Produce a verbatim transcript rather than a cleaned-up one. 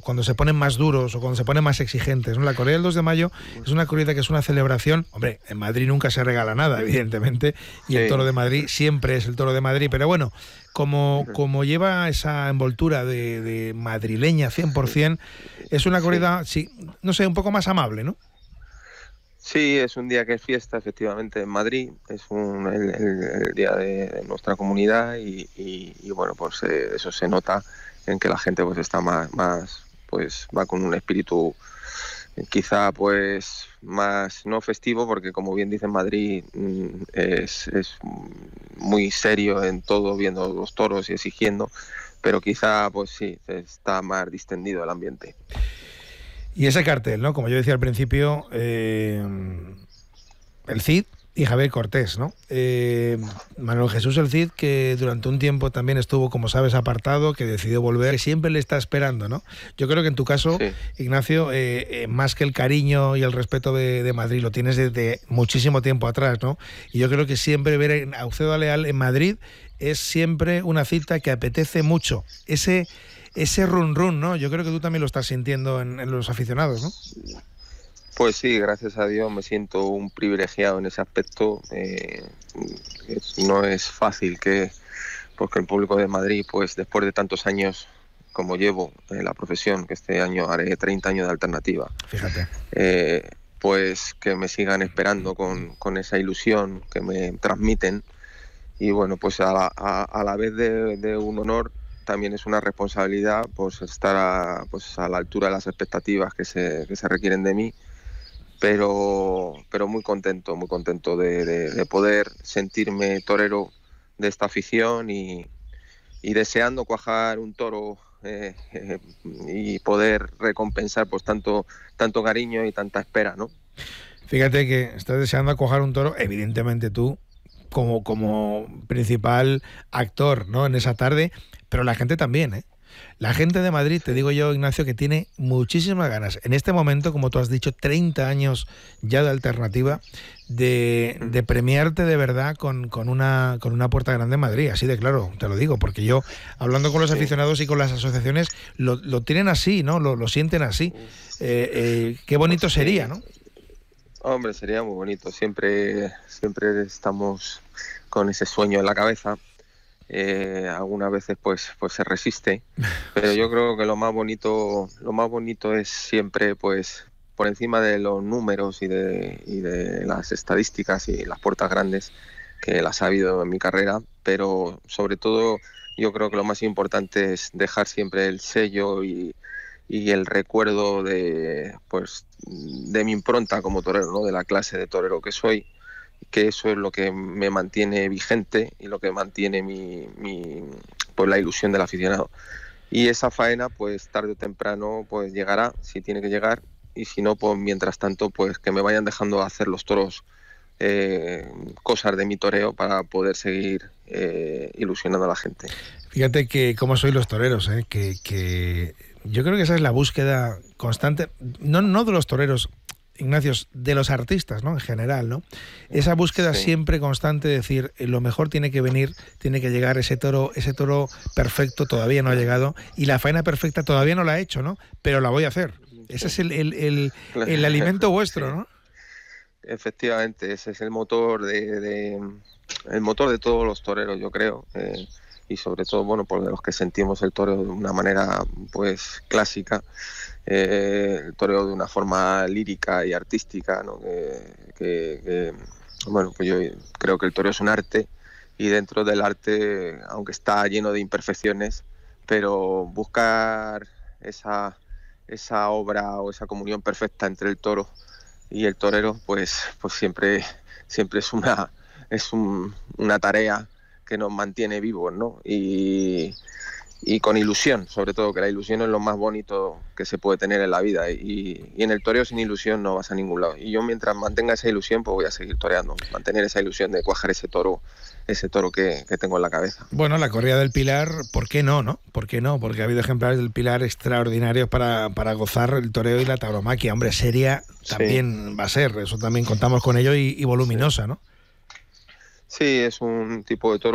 cuando se ponen más duros o cuando se ponen más exigentes, ¿no? La corrida del dos de mayo es una corrida que es una celebración. Hombre, en Madrid nunca se regala nada, evidentemente, y sí. El Toro de Madrid siempre es el Toro de Madrid, pero bueno, como, como lleva esa envoltura de, de madrileña cien por ciento, es una corrida, sí, no sé, un poco más amable, ¿no? Sí, es un día que es fiesta, efectivamente, en Madrid. Es un, el, el, el día de, de nuestra comunidad y, y, y bueno, pues eh, eso se nota en que la gente pues está más, más, pues va con un espíritu eh, quizá pues más no festivo, porque como bien dice en Madrid mm, es, es muy serio en todo, viendo los toros y exigiendo, pero quizá pues sí, está más distendido el ambiente. Y ese cartel, ¿no? Como yo decía al principio, eh, el Cid y Javier Cortés, ¿no? Eh, Manuel Jesús el Cid, que durante un tiempo también estuvo, como sabes, apartado, que decidió volver, que siempre le está esperando, ¿no? Yo creo que en tu caso, sí. Ignacio, eh, eh, más que el cariño y el respeto de, de Madrid, lo tienes desde muchísimo tiempo atrás, ¿no? Y yo creo que siempre ver a Ucedo Leal en Madrid es siempre una cita que apetece mucho. Ese... Ese run run, ¿no? Yo creo que tú también lo estás sintiendo en, en los aficionados, ¿no? Pues sí, gracias a Dios me siento un privilegiado en ese aspecto. Eh, es, no es fácil que, pues, que el público de Madrid, pues después de tantos años como llevo en la profesión, que este año haré treinta años de alternativa. Fíjate. Eh, pues que me sigan esperando con, con esa ilusión que me transmiten. Y bueno, pues a la, a, a la vez de, de un honor, también es una responsabilidad pues estar a, pues, a la altura de las expectativas que se, que se requieren de mí, pero, pero muy contento, muy contento de, de, de poder sentirme torero de esta afición y, y deseando cuajar un toro eh, eh, y poder recompensar pues tanto, tanto cariño y tanta espera, ¿no? Fíjate que estás deseando cuajar un toro, evidentemente tú, como, como principal actor, ¿no? En esa tarde, pero la gente también, ¿eh? La gente de Madrid, te digo yo, Ignacio, que tiene muchísimas ganas. En este momento, como tú has dicho, treinta años ya de alternativa, de, de premiarte de verdad con, con, una, con una puerta grande en Madrid. Así de claro, te lo digo, porque yo, hablando con los aficionados y con las asociaciones, lo, lo tienen así, ¿no? Lo, lo sienten así. Eh, eh, qué bonito sería, ¿no? Hombre, sería muy bonito. Siempre, siempre estamos con ese sueño en la cabeza. Eh, algunas veces pues pues se resiste, pero yo creo que lo más bonito lo más bonito es siempre pues por encima de los números y de, y de las estadísticas y las puertas grandes, que las ha habido en mi carrera, pero sobre todo yo creo que lo más importante es dejar siempre el sello y, y el recuerdo de pues de mi impronta como torero, ¿no? De la clase de torero que soy, que eso es lo que me mantiene vigente y lo que mantiene mi, mi pues la ilusión del aficionado. Y esa faena, pues tarde o temprano, pues llegará, si tiene que llegar, y si no, pues mientras tanto, pues que me vayan dejando hacer los toros eh, cosas de mi toreo para poder seguir eh, ilusionando a la gente. Fíjate que cómo sois los toreros, ¿eh? que, que yo creo que esa es la búsqueda constante, no, no de los toreros, Ignacio, de los artistas, ¿no? En general, ¿no? Esa búsqueda sí. Siempre constante de decir, eh, lo mejor tiene que venir, tiene que llegar ese toro, ese toro perfecto todavía no ha llegado y la faena perfecta todavía no la ha hecho, ¿no? Pero la voy a hacer. Ese es el, el, el, el alimento vuestro, ¿no? Efectivamente, ese es el motor de, de el motor de todos los toreros, yo creo. Eh, y sobre todo, bueno, por los que sentimos el toreo de una manera pues clásica, eh, el toreo de una forma lírica y artística, ¿no? que, que, que bueno, pues yo creo que el toreo es un arte, y dentro del arte, aunque está lleno de imperfecciones, pero buscar esa, esa obra o esa comunión perfecta entre el toro y el torero, pues, pues siempre, siempre es una, es un, una tarea que nos mantiene vivos, ¿no? Y, y con ilusión, sobre todo, que la ilusión es lo más bonito que se puede tener en la vida, y, y en el toreo sin ilusión no vas a ningún lado. Y yo, mientras mantenga esa ilusión, pues voy a seguir toreando, mantener esa ilusión de cuajar ese toro, ese toro que, que tengo en la cabeza. Bueno, la corrida del Pilar, ¿por qué no, no? ¿Por qué no? Porque ha habido ejemplares del Pilar extraordinarios para, para gozar el toreo y la tauromaquia. Hombre, seria también sí. Va a ser, eso también contamos con ello, y, y voluminosa, sí. ¿no? Sí, es un tipo de toro